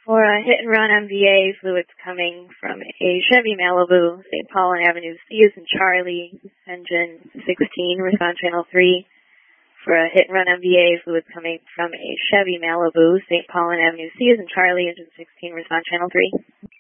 For a hit and run MVA, fluids coming from a Chevy Malibu, St. Paul and Avenue C is in Charlie, engine 16, respond channel 3. For a hit and run MVA, fluids coming from a Chevy Malibu, St. Paul and Avenue C is in Charlie, engine 16, respond channel 3.